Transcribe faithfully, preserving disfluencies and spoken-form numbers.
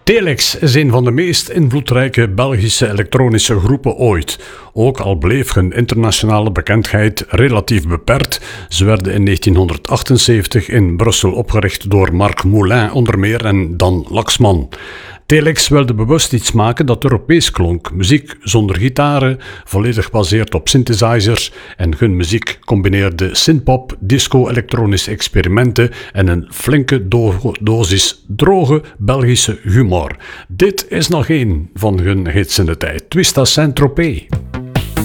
Telex is een van de meest invloedrijke Belgische elektronische groepen ooit. Ook al bleef hun internationale bekendheid relatief beperkt. Ze werden in negentienhonderdachtenzeventig in Brussel opgericht door Marc Moulin onder meer en Dan Laxman. Telex wilde bewust iets maken dat Europees klonk. Muziek zonder gitaren, volledig gebaseerd op synthesizers en hun muziek combineerde synthpop, disco, elektronische experimenten en een flinke do- dosis droge Belgische humor. Dit is nog één van hun hits in de tijd. Twista Saint-Tropez.